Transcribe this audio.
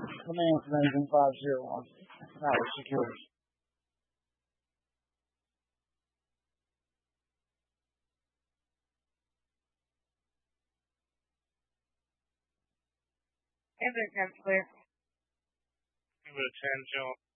Command 1950. Tower security. Ambulance clear. Number 10, Joe.